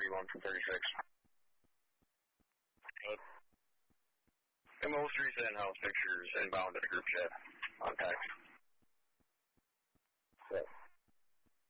31 from 36. Good. MO3 sent house pictures inbound to the group chat on text.